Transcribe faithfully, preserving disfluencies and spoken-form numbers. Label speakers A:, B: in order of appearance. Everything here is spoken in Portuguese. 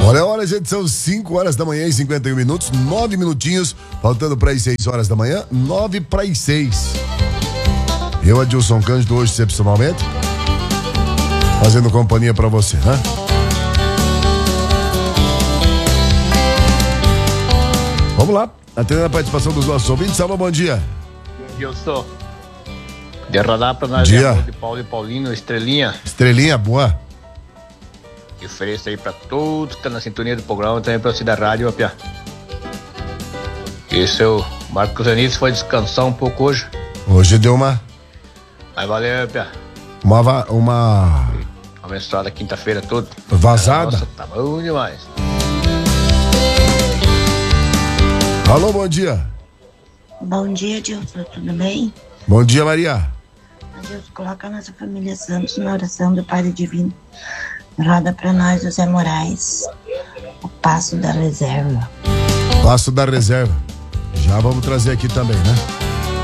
A: Olha a hora, gente, são cinco horas da manhã e cinquenta e um minutos, nove minutinhos, faltando para as seis horas da manhã, nove para as seis. Eu, Adilson Cândido, hoje excepcionalmente, fazendo companhia para você, né? Vamos lá, atendendo a participação dos nossos ouvintes. Salve, bom dia.
B: Eu sou de rodar para nós,
A: dia.
B: De Paulo e Paulino, Estrelinha.
A: Estrelinha, boa.
B: E ofereço aí pra todos que estão na sintonia do programa, também pra você da rádio, ó, Pia. E seu Marcos Anísio foi descansar um pouco hoje.
A: Hoje deu uma...
B: Mas valeu, Pia.
A: Uma... va- uma...
B: Abençoada quinta-feira toda.
A: Vazada?
B: Nossa, tá bom demais.
A: Alô, bom dia.
C: Bom dia, Dilson, tudo bem?
A: Bom dia, Maria.
C: Deus, coloca a nossa família Santos na oração do Pai Divino. Roda pra nós, José Moraes, o Passo da Reserva.
A: Passo da Reserva. Já vamos trazer aqui também, né?